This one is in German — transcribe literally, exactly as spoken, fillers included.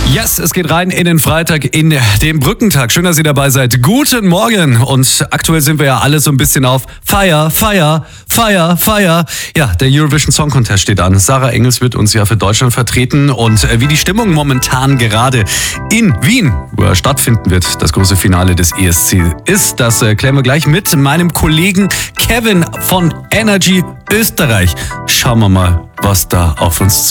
Yes, es geht rein in den Freitag, in den Brückentag. Schön, dass ihr dabei seid. Guten Morgen. Und aktuell sind wir ja alle so ein bisschen auf Feier, Feier, Feier, Feier. Ja, der Eurovision Song Contest steht an. Sarah Engels wird uns ja für Deutschland vertreten. Und wie die Stimmung momentan gerade in Wien, wo er stattfinden wird, das große Finale des E S C ist, das klären wir gleich mit meinem Kollegen Kevin von Energy Österreich. Schauen wir mal, was da auf uns